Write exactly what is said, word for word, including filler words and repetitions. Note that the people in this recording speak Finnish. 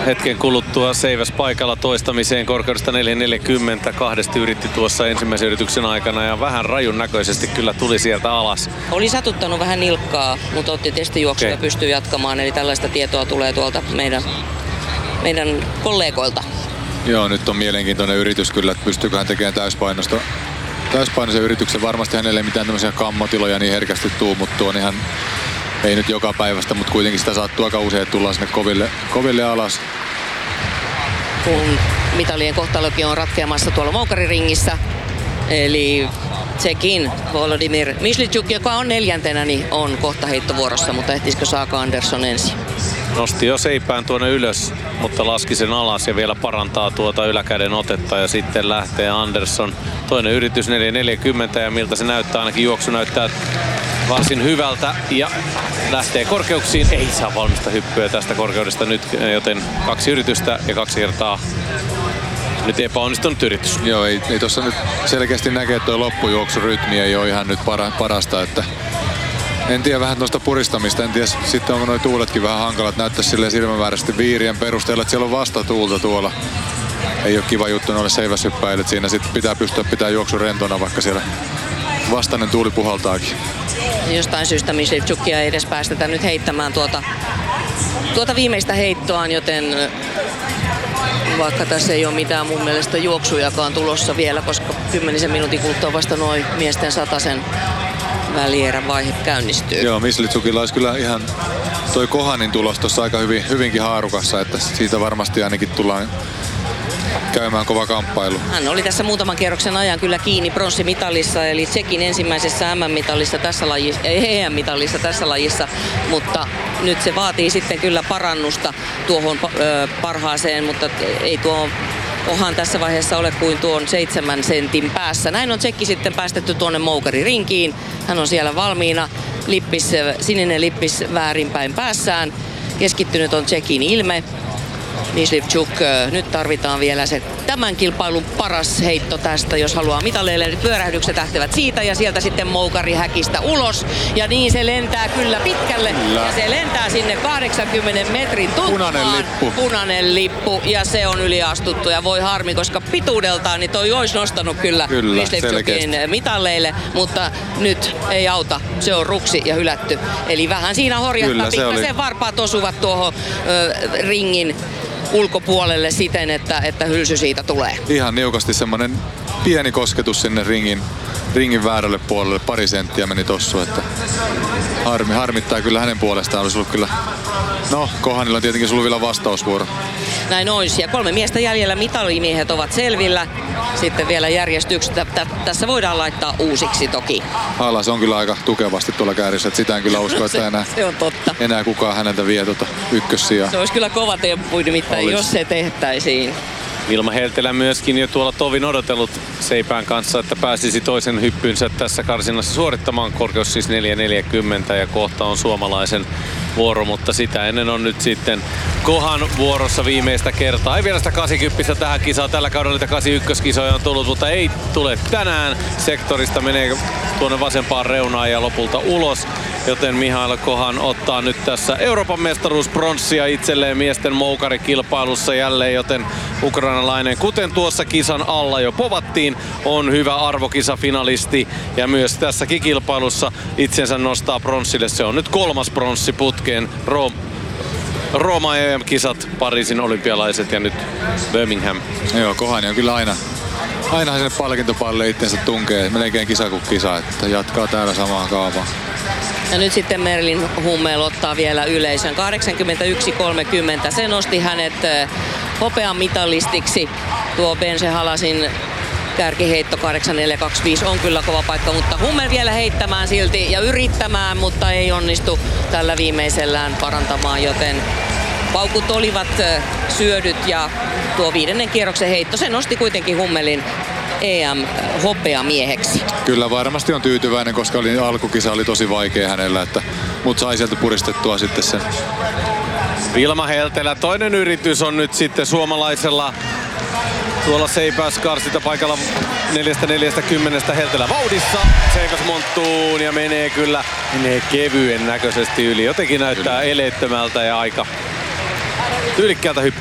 hetken kuluttua Seiväs paikalla toistamiseen korkeudesta neljä neljäkymmentä. Kahdesti yritti tuossa ensimmäisen yrityksen aikana ja vähän rajun näköisesti kyllä tuli sieltä alas. Oli satuttanut vähän nilkkaa, mutta otti testijuoksuja ja okay. pystyy jatkamaan. Eli tällaista tietoa tulee tuolta meidän, meidän kollegoilta. Joo, nyt on mielenkiintoinen yritys kyllä, että pystyykö hän tekemään täyspainosta. Täyspainoisen yrityksen varmasti hänelle ei mitään tämmöisiä kammotiloja niin herkästi tuu, mutta tuo on ihan, ei nyt joka päivästä, mutta kuitenkin sitä sattuu aika usein, että tullaan sinne koville, koville alas. Kun mitalien kohtalokin on ratkeamassa tuolla moukariringissä, eli Tsekin Volodymyr Myslitsyk, joka on neljäntenä, niin on kohta heittovuorossa, mutta ehtisikö Saaka Andersson ensin? Nosti jo seipään tuonne ylös, mutta laski sen alas ja vielä parantaa tuota yläkäden otetta ja sitten lähtee Andersson. Toinen yritys neljä neljäkymmentä ja miltä se näyttää, ainakin juoksu näyttää varsin hyvältä ja lähtee korkeuksiin. Ei saa valmista hyppyä tästä korkeudesta nyt, joten kaksi yritystä ja kaksi kertaa nyt epäonnistunut yritys. Joo, ei, ei tuossa nyt selkeästi näkee, että tuo loppujuoksurytmi ei ole ihan nyt para, parasta, että en tiedä vähän noista puristamista, en tiedä sitten onko nuo tuuletkin vähän hankalat, näyttäisi silleen silmämääräisesti viirien perusteella, että siellä on vastatuulta tuolla. Ei ole kiva juttu noille seiväshyppäille, siinä sitten pitää pystyä pitää juoksu rentona, vaikka siellä vastainen tuuli puhaltaakin. Jostain syystä Myslitsykia ei edes päästetä nyt heittämään tuota, tuota viimeistä heittoaan, joten vaikka tässä ei ole mitään mun mielestä juoksujakaan tulossa vielä, koska kymmenisen minuutin kuluttua vasta noin miesten satasen välierän vaihe käynnistyy. Joo, Myslitsykilla olisi kyllä ihan toi Kohanin tulos tuossa aika hyvin, hyvinkin haarukassa, että siitä varmasti ainakin tullaan käymään kova kamppailu. Hän oli tässä muutaman kierroksen ajan kyllä kiinni pronssimitalissa, eli Tsekin ensimmäisessä M M-mitallissa tässä lajissa, E M-mitallissa tässä lajissa, mutta nyt se vaatii sitten kyllä parannusta tuohon ö, parhaaseen, mutta ei tuo Kohan tässä vaiheessa ole kuin tuon seitsemän sentin päässä. Näin on Tsekki sitten päästetty tuonne moukaririnkiin. Hän on siellä valmiina, lippis, sininen lippis väärinpäin päässään. Keskittynyt on Tsekin ilme. Myslitsyk, nyt tarvitaan vielä se tämän kilpailun paras heitto tästä, jos haluaa mitaleille. Pyörähdykset lähtevät siitä ja sieltä sitten moukari häkistä ulos. Ja niin se lentää kyllä pitkälle. Kyllä. Ja se lentää sinne kahdeksankymmenen metrin tutkaan. Punainen lippu. Punainen lippu ja se on yliastuttu. Ja voi harmi, koska pituudeltaan niin toi olisi nostanut kyllä, kyllä Myslitsykin mitaleille. Mutta nyt ei auta. Se on ruksi ja hylätty. Eli vähän siinä horjahtaa. Pikkasen varpaat osuvat tuohon ö, ringin ulkopuolelle siten, että, että hylsy siitä tulee. Ihan niukasti semmonen pieni kosketus sinne ringin, ringin väärälle puolelle. Pari senttiä meni tossu, että harmi, harmittaa kyllä hänen puolestaan. Olisi ollut kyllä, no Kohanilla on tietenkin ollut vielä vastausvuoro. Näin olisi. Ja kolme miestä jäljellä, mitalimiehet ovat selvillä. Sitten vielä järjestykset. Tässä voidaan laittaa uusiksi toki. Alas on kyllä aika tukevasti tuolla käärissä, että sitä en kyllä usko, että enää, se on totta. enää kukaan häneltä vie tuota ykkössijaa. Se olisi kyllä kova temppu, nimittäin Olis. jos se tehtäisiin. Vilma Heltelä myöskin jo tuolla tovin odotellut seipään kanssa, että pääsisi toisen hyppynsä tässä karsinnassa suorittamaan. Korkeus siis neljä neljäkymmentä ja kohta on suomalaisen vuoro, mutta sitä ennen on nyt sitten Kohan vuorossa viimeistä kertaa. Ei vielä sitä kahdeksankymmentä tähän kisaan. Tällä kaudella niitä kahdeksankymmentäyksi-kisoja on tullut, mutta ei tule tänään. Sektorista menee tuonne vasempaan reunaan ja lopulta ulos. Joten Mihail Kohan ottaa nyt tässä Euroopan mestaruuspronssia itselleen miesten moukarikilpailussa jälleen, joten ukrainalainen, kuten tuossa kisan alla jo povattiin, on hyvä arvokisafinalisti ja myös tässäkin kilpailussa itsensä nostaa pronssille. Se on nyt kolmas pronssi putkeen. Ro- Rooma E M-kisat, Pariisin olympialaiset ja nyt Birmingham. Joo, Kohani on kyllä aina, aina sinne palkintopalle itsensä tunkee, melkein kisa kuin kisa, että jatkaa täällä samaa kaavaa. Ja nyt sitten Merlin Hummel ottaa vielä yleisön. kahdeksankymmentäyksi kolmekymmentä. Se nosti hänet hopean mitallistiksi. Tuo Bense Halasin kärkiheitto kahdeksan neljä kaksikymmentäviisi on kyllä kova paikka, mutta Hummel vielä heittämään silti ja yrittämään, mutta ei onnistu tällä viimeisellään parantamaan, joten paukut olivat syödyt ja tuo viidennen kierroksen heitto, se nosti kuitenkin Hummelin E M-hopeamieheksi. Kyllä varmasti on tyytyväinen, koska oli, alkukisa oli tosi vaikea hänellä, että, mutta sai sieltä puristettua sitten sen. Vilma Heltelä, toinen yritys on nyt sitten suomalaisella tuolla Seipäs karsinta paikalla neljästä neljäkymmentä Heltelä vauhdissa. Seipäs monttuun ja menee kyllä menee kevyen näköisesti yli. Jotenkin näyttää kyllä eleettömältä ja aika tyylikkäältä hyppää.